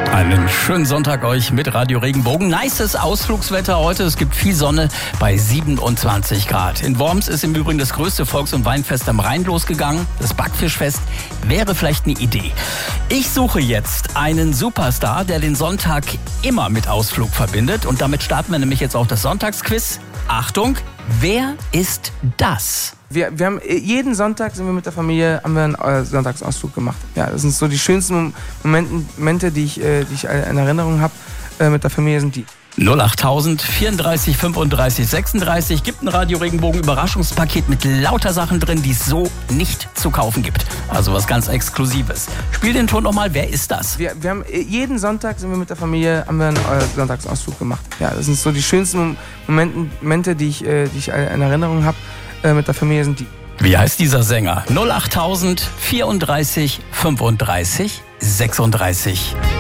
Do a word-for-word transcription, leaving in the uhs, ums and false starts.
Einen schönen Sonntag euch mit Radio Regenbogen. Nices Ausflugswetter heute. Es gibt viel Sonne bei siebenundzwanzig Grad. In Worms ist im Übrigen das größte Volks- und Weinfest am Rhein losgegangen. Das Backfischfest wäre vielleicht eine Idee. Ich suche jetzt einen Superstar, der den Sonntag immer mit Ausflug verbindet. Und damit starten wir nämlich jetzt auch das Sonntagsquiz. Achtung, wer ist das? Wir, wir haben jeden Sonntag sind wir mit der Familie haben wir einen äh, Sonntagsausflug gemacht. Ja, das sind so die schönsten Momenten, Momente, die ich, äh, die ich in Erinnerung habe äh, mit der Familie sind die. null achttausend vierunddreißig fünfunddreißig sechsunddreißig gibt ein Radio Regenbogen Überraschungspaket mit lauter Sachen drin, die es so nicht zu kaufen gibt. Also was ganz Exklusives. Spiel den Ton nochmal, wer ist das? Wir, wir haben jeden Sonntag sind wir mit der Familie haben wir einen äh, Sonntagsausflug gemacht. Ja, das sind so die schönsten Momenten, Momente, die ich, äh, die ich in Erinnerung habe äh, mit der Familie sind die. Wie heißt dieser Sänger? null achttausend vierunddreißig fünfunddreißig sechsunddreißig.